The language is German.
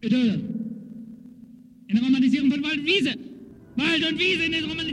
Bitte. In der Romanisierung von Wald und Wiese. Wald und Wiese in den Romanisierung.